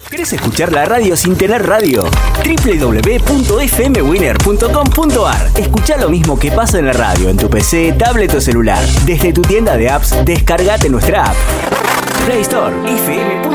¿Querés escuchar la radio sin tener radio? www.fmwinner.com.ar. Escuchá lo mismo que pasa en la radio en tu PC, tablet o celular. Desde tu tienda de apps, descargate nuestra app. Play Store, fm.winner.